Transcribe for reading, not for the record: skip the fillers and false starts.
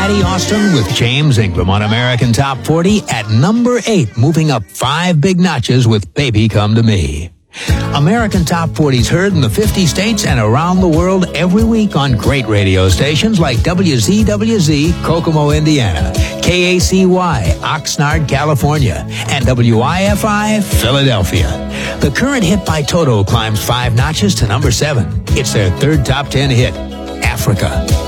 Patty Austin with James Ingram on American Top 40 at number 8, moving up 5 big notches with Baby Come to Me. American Top 40's heard in the 50 states and around the world every week on great radio stations like WZWZ, Kokomo, Indiana, KACY, Oxnard, California, and WIFI, Philadelphia. The current hit by Toto climbs 5 notches to number 7. It's their third top 10 hit, Africa.